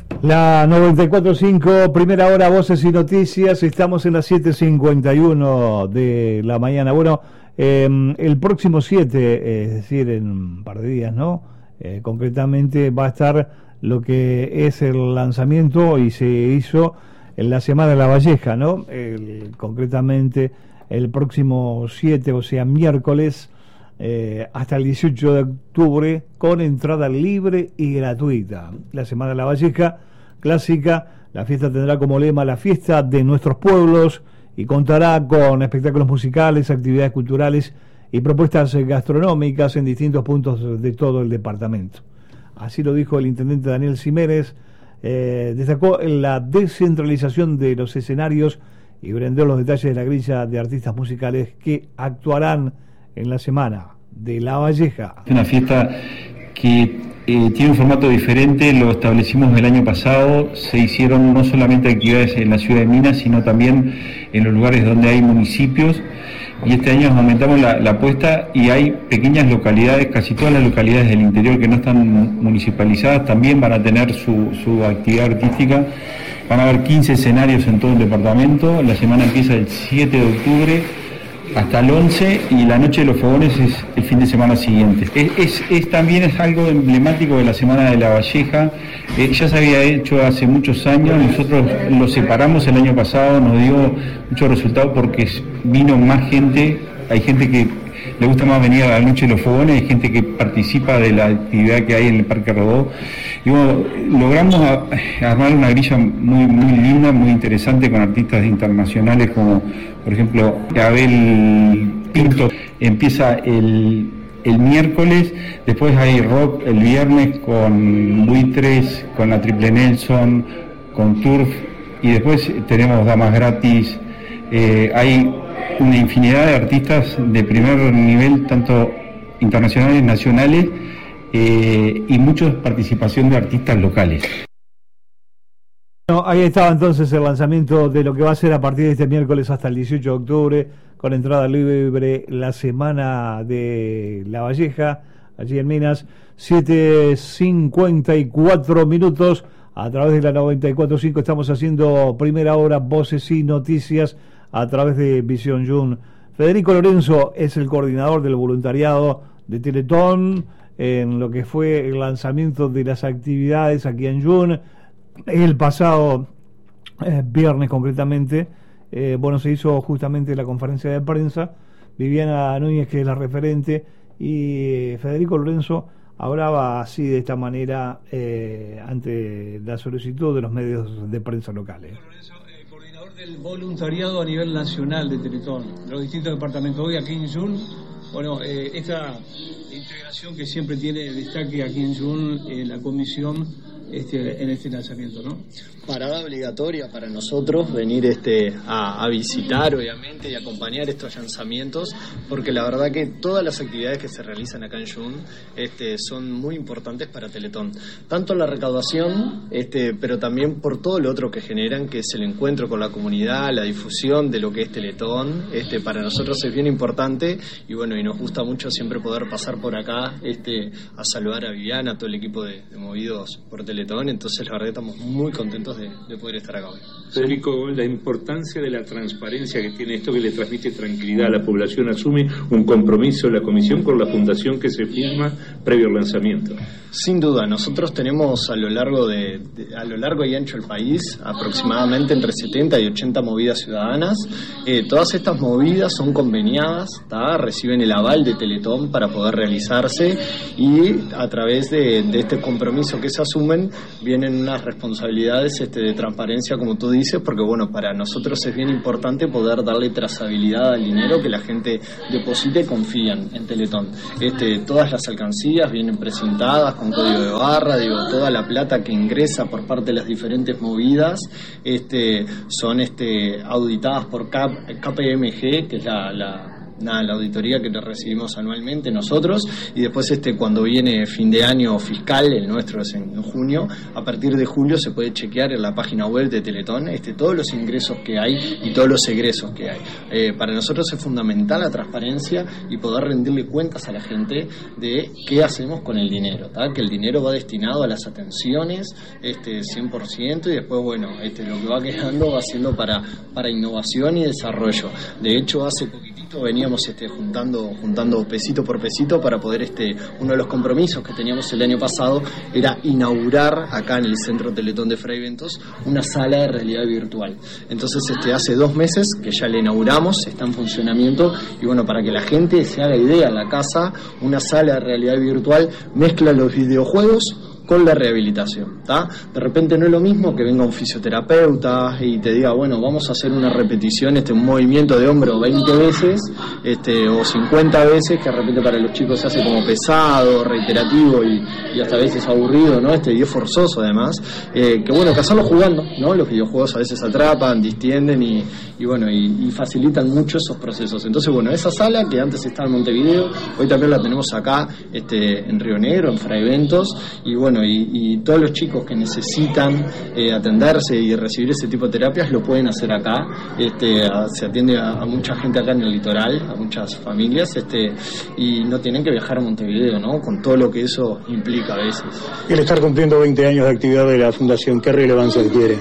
La 94.5, primera hora, voces y noticias. Estamos en las 7:51 de la mañana. Bueno, el próximo 7, es decir, en un par de días, ¿no? Concretamente va a estar lo que es el lanzamiento y se hizo en la Semana de la Valleja, ¿no? Concretamente el próximo 7, o sea, miércoles, hasta el 18 de octubre, con entrada libre y gratuita. La Semana de la Valleja clásica, la fiesta tendrá como lema la fiesta de nuestros pueblos y contará con espectáculos musicales, actividades culturales y propuestas gastronómicas en distintos puntos de todo el departamento. Así lo dijo el intendente Daniel Cimeres. Destacó la descentralización de los escenarios y brindó los detalles de la grilla de artistas musicales que actuarán en la Semana de la Valleja. Es una fiesta que tiene un formato diferente, lo establecimos el año pasado, se hicieron no solamente actividades en la ciudad de Minas, sino también en los lugares donde hay municipios, y este año aumentamos la apuesta y hay pequeñas localidades, casi todas las localidades del interior que no están municipalizadas, también van a tener su actividad artística. Van a haber 15 escenarios en todo el departamento. La semana empieza el 7 de octubre hasta el 11 y la noche de los fogones es el fin de semana siguiente. También es algo emblemático de la Semana de la Valleja. Ya se había hecho hace muchos años, nosotros lo separamos el año pasado, nos dio mucho resultado porque vino más gente. Hay gente que le gusta más venir a la noche de los fogones, hay gente que participa de la actividad que hay en el Parque Rodó. Y bueno, logramos armar una grilla muy linda, muy interesante, con artistas internacionales como, por ejemplo, Abel Pinto. Empieza el miércoles, después hay rock el viernes con Buitres, con la Triple Nelson, con Turf, y después tenemos damas gratis. Hay una infinidad de artistas de primer nivel, tanto internacionales, nacionales, y mucha participación de artistas locales. Bueno, ahí estaba entonces el lanzamiento de lo que va a ser a partir de este miércoles hasta el 18 de octubre, con entrada libre, la Semana de la Valleja, allí en Minas. 7:54 a través de la 94.5 estamos haciendo primera hora, voces y noticias a través de Visión Jun. Federico Lorenzo es el coordinador del voluntariado de Teletón en lo que fue el lanzamiento de las actividades aquí en Jun. El pasado viernes concretamente, se hizo justamente la conferencia de prensa. Viviana Núñez, que es la referente, y Federico Lorenzo hablaba así, de esta manera, ante la solicitud de los medios de prensa locales. Coordinador del voluntariado a nivel nacional de Teletón, de los distintos departamentos. Hoy aquí en Jun, esta integración que siempre tiene destaque aquí en Jun, la comisión en este lanzamiento, ¿no? Parada obligatoria para nosotros venir a visitar, obviamente, y acompañar estos lanzamientos, porque la verdad que todas las actividades que se realizan acá en Jun son muy importantes para Teletón, tanto la recaudación, pero también por todo lo otro que generan, que es el encuentro con la comunidad, la difusión de lo que es Teletón. Para nosotros es bien importante, y bueno, y nos gusta mucho siempre poder pasar por acá a saludar a Viviana, a todo el equipo de Movidos por Teletón. Entonces la verdad estamos muy contentos de poder estar acá hoy. Federico, la importancia de la transparencia que tiene esto, que le transmite tranquilidad a la población, asume un compromiso la comisión con la fundación que se firma previo al lanzamiento. Sin duda, nosotros tenemos a lo largo y ancho del país aproximadamente entre 70 y 80 movidas ciudadanas. Todas estas movidas son conveniadas, reciben el aval de Teletón para poder realizarse, y a través de este compromiso que se asumen vienen unas responsabilidades de transparencia, como tú dices, porque bueno, para nosotros es bien importante poder darle trazabilidad al dinero que la gente deposita y confían en Teletón. Todas las alcancías vienen presentadas con código de barra, toda la plata que ingresa por parte de las diferentes movidas son auditadas por KPMG, que es la la auditoría que recibimos anualmente nosotros, y después cuando viene fin de año fiscal, el nuestro es en junio, a partir de julio se puede chequear en la página web de Teletón todos los ingresos que hay y todos los egresos que hay. Para nosotros es fundamental la transparencia y poder rendirle cuentas a la gente de qué hacemos con el dinero, ¿tá? Que el dinero va destinado a las atenciones 100%, y después lo que va quedando va siendo para innovación y desarrollo. De hecho, hace poquitito veníamos juntando pesito por pesito para poder uno de los compromisos que teníamos el año pasado era inaugurar acá en el Centro Teletón de Fray Ventos una sala de realidad virtual. Entonces hace 2 meses que ya la inauguramos, está en funcionamiento, y para que la gente se haga idea, en la casa una sala de realidad virtual mezcla los videojuegos con la rehabilitación, ¿tá? De repente no es lo mismo que venga un fisioterapeuta y te diga, vamos a hacer una repetición, un movimiento de hombro 20 veces, o 50 veces, que de repente para los chicos se hace como pesado, reiterativo y hasta a veces aburrido, ¿no? Y es forzoso además, que hacerlo jugando, ¿no? Los videojuegos a veces atrapan, distienden y facilitan mucho esos procesos. Entonces, esa sala que antes estaba en Montevideo, hoy también la tenemos acá, en Río Negro, en Fray Ventos, y todos los chicos que necesitan atenderse y recibir ese tipo de terapias lo pueden hacer acá. Se atiende a mucha gente acá en el litoral, a muchas familias, y no tienen que viajar a Montevideo, ¿no? Con todo lo que eso implica a veces. El estar cumpliendo 20 años de actividad de la Fundación, ¿qué relevancia adquiere?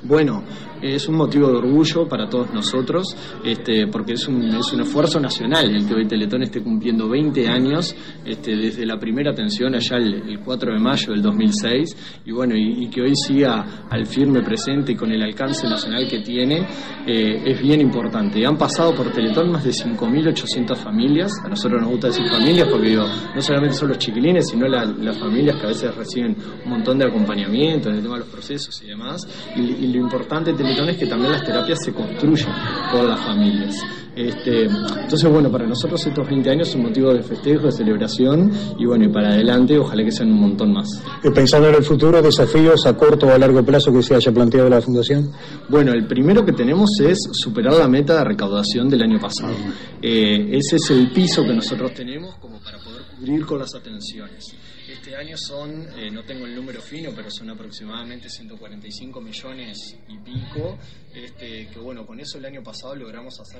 Es un motivo de orgullo para todos nosotros, porque es un esfuerzo nacional el que hoy Teletón esté cumpliendo 20 años, desde la primera atención allá el 4 de mayo del 2006, y que hoy siga al firme presente y con el alcance nacional que tiene, es bien importante. Han pasado por Teletón más de 5.800 familias. A nosotros nos gusta decir familias porque no solamente son los chiquilines, sino las familias que a veces reciben un montón de acompañamiento en el tema de los procesos y demás, y lo importante de Teletón es que también las terapias se construyen por las familias. Entonces, para nosotros estos 20 años es un motivo de festejo, de celebración, y para adelante ojalá que sean un montón más. Pensando en el futuro, desafíos a corto o a largo plazo que se haya planteado la Fundación. El primero que tenemos es superar la meta de recaudación del año pasado. Ese es el piso que nosotros tenemos como para poder cubrir con las atenciones. Este año son, no tengo el número fino, pero son aproximadamente 145 millones y pico, que con eso el año pasado logramos hacer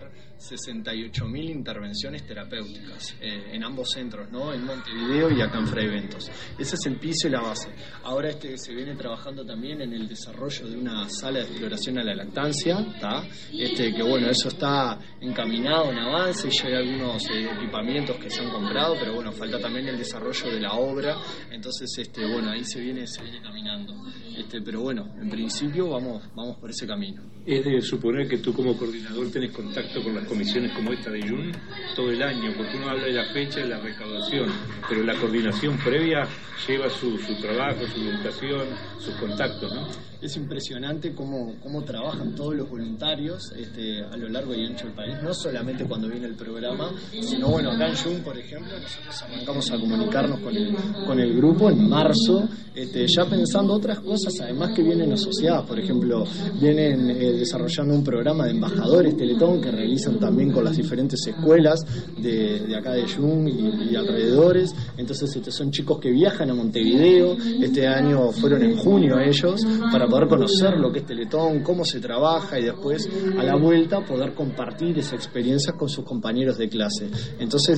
68.000 intervenciones terapéuticas en ambos centros, ¿no? En Montevideo y acá en Fray Ventos. Ese es el piso y la base. Ahora se viene trabajando también en el desarrollo de una sala de exploración a la lactancia, ¿tá? Que eso está encaminado en avance, y ya hay algunos equipamientos que se han comprado, pero falta también el desarrollo de la obra. Entonces, ahí se viene caminando. Pero en principio vamos por ese camino. Es de suponer que tú como coordinador tenés contacto con las comisiones como esta de Jun todo el año, porque uno habla de la fecha de la recaudación, pero la coordinación previa lleva su trabajo, su dedicación, sus contactos, ¿no? Es impresionante cómo trabajan todos los voluntarios a lo largo y ancho del país, no solamente cuando viene el programa, sino acá en Jun, por ejemplo, nosotros arrancamos a comunicarnos con el grupo en marzo, ya pensando otras cosas además que vienen asociadas. Por ejemplo, vienen desarrollando un programa de embajadores Teletón que realizan también con las diferentes escuelas de acá de Jun y alrededores. Entonces son chicos que viajan a Montevideo, este año fueron en junio ellos, para poder conocer lo que es Teletón, cómo se trabaja, y después a la vuelta poder compartir esa experiencia con sus compañeros de clase. Entonces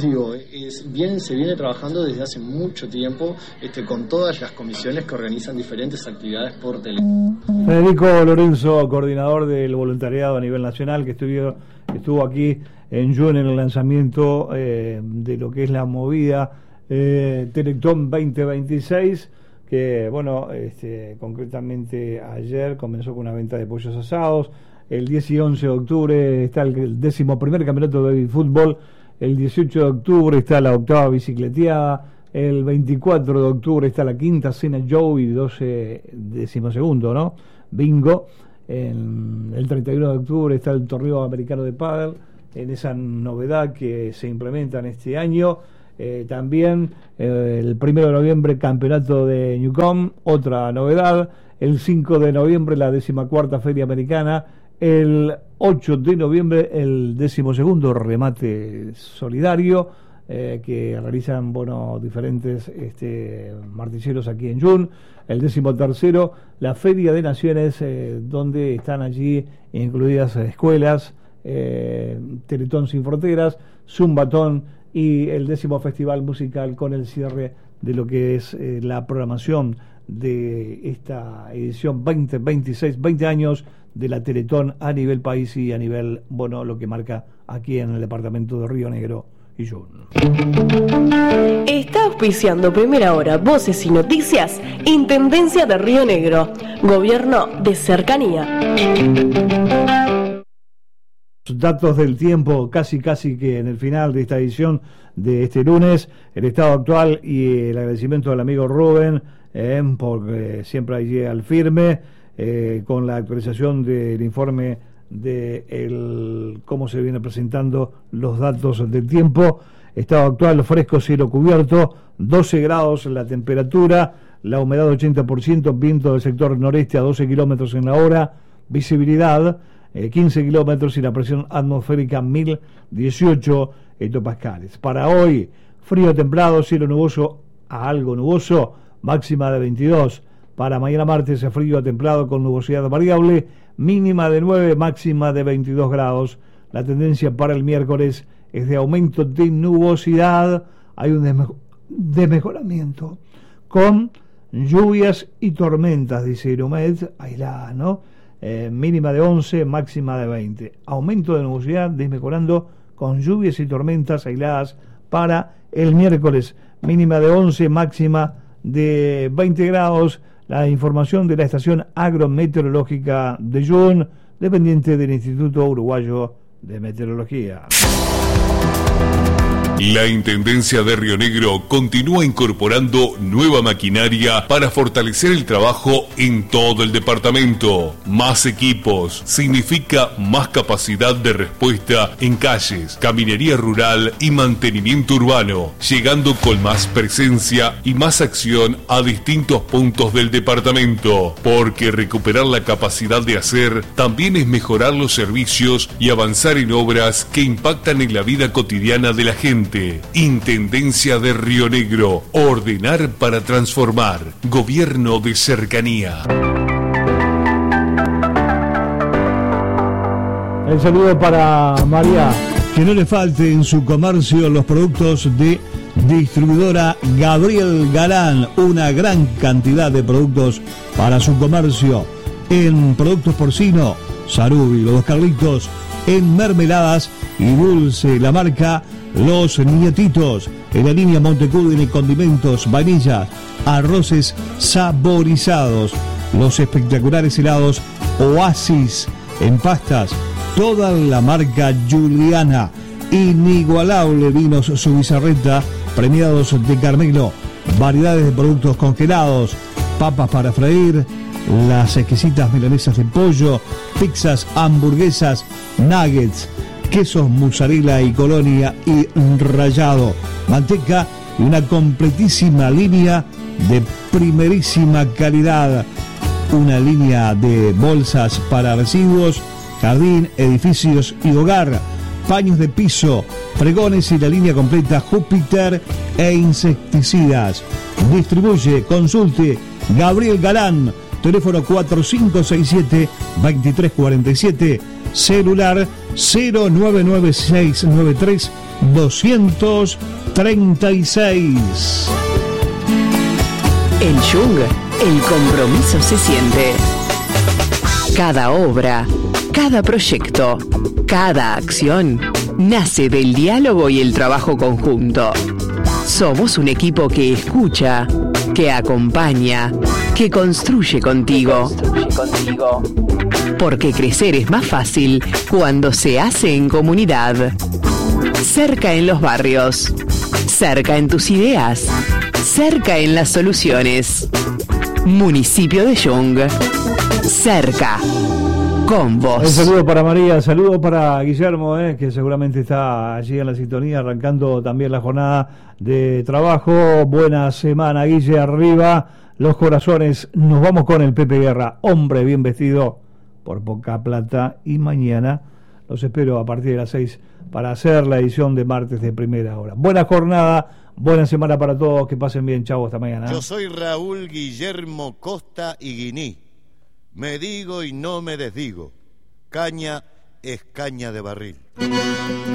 se viene trabajando desde hace mucho tiempo con todas las comisiones que organizan diferentes actividades por Teletón. Federico Lorenzo, coordinador del voluntariado a nivel nacional, que estuvo aquí en Jun en el lanzamiento de lo que es la movida Teletón 2026, que concretamente ayer comenzó con una venta de pollos asados. El 10 y 11 de octubre está el 11º campeonato de fútbol. El 18 de octubre está la 8ª bicicleteada. El 24 de octubre está la 5ª cena Joe y 12º, ¿no? Bingo. El 31 de octubre está el torneo americano de pádel, en esa novedad que se implementa en este año. También el 1 de noviembre campeonato de Newcomb, otra novedad. El 5 de noviembre la 14ª Feria Americana el 8 de noviembre el 12º remate solidario que realizan diferentes martilleros aquí en Jun. El 13º, la Feria de Naciones, donde están allí incluidas escuelas, Teletón Sin Fronteras, Zumbatón y el 10º Festival Musical con el cierre de lo que es la programación de esta edición 2026, 20 años de la Teletón a nivel país y a nivel, lo que marca aquí en el departamento de Río Negro y Jun. Está auspiciando Primera Hora, Voces y Noticias, Intendencia de Río Negro, Gobierno de Cercanía. Datos del tiempo, casi que en el final de esta edición de este lunes, el estado actual y el agradecimiento al amigo Rubén, porque siempre allí al firme, con la actualización del informe de cómo se viene presentando los datos del tiempo. Estado actual, fresco, cielo cubierto, 12 grados la temperatura, la humedad 80%, viento del sector noreste a 12 kilómetros en la hora, visibilidad 15 kilómetros y la presión atmosférica 1018 hectopascales. Para hoy, frío templado, cielo nuboso a algo nuboso, máxima de 22. Para mañana martes, frío templado con nubosidad variable, mínima de 9, máxima de 22 grados. La tendencia para el miércoles es de aumento de nubosidad, hay un desmejoramiento con lluvias y tormentas, dice Irumed, aisladas, ¿no? Mínima de 11, máxima de 20. Aumento de nubosidad, desmejorando con lluvias y tormentas aisladas para el miércoles, mínima de 11, máxima de 20 grados. La información de la estación agrometeorológica de Jun, dependiente del Instituto Uruguayo de Meteorología. La Intendencia de Río Negro continúa incorporando nueva maquinaria para fortalecer el trabajo en todo el departamento. Más equipos significa más capacidad de respuesta en calles, caminería rural y mantenimiento urbano, llegando con más presencia y más acción a distintos puntos del departamento, porque recuperar la capacidad de hacer también es mejorar los servicios y avanzar en obras que impactan en la vida cotidiana de la gente. Intendencia de Río Negro, ordenar para transformar, Gobierno de Cercanía. El saludo para María. Que no le falte en su comercio los productos de distribuidora Gabriel Galán, una gran cantidad de productos para su comercio, en productos porcino, Sarubi, los Dos Carlitos, en mermeladas y dulce, la marca Los Nietitos, en la línea Montecudine, condimentos, vainillas, arroces saborizados, los espectaculares helados Oasis, en pastas, toda la marca Juliana, inigualable vinos Subizarreta, premiados de Carmelo, variedades de productos congelados, papas para freír, las exquisitas milanesas de pollo, pizzas, hamburguesas, nuggets, quesos mozzarella y colonia y rallado, manteca y una completísima línea de primerísima calidad, una línea de bolsas para residuos, jardín, edificios y hogar, paños de piso, fregones y la línea completa Júpiter e insecticidas. Distribuye, consulte Gabriel Galán, teléfono 4567-2347, celular 099693236. En Jung, el compromiso se siente. Cada obra, cada proyecto, cada acción nace del diálogo y el trabajo conjunto. Somos un equipo que escucha, que acompaña, que construye contigo. Porque crecer es más fácil cuando se hace en comunidad. Cerca en los barrios, cerca en tus ideas, cerca en las soluciones. Municipio de Jung, cerca con vos. Un saludo para María, saludo para Guillermo, que seguramente está allí en la sintonía, arrancando también la jornada de trabajo. Buena semana, Guille, arriba los corazones. Nos vamos con el Pepe Guerra, hombre bien vestido por poca plata. Y mañana los espero a partir de las 6 para hacer la edición de martes de primera hora. Buena jornada, buena semana para todos, que pasen bien, chau, hasta mañana. Yo soy Raúl Guillermo Costa Higuiní. Me digo y no me desdigo. Caña es caña de barril.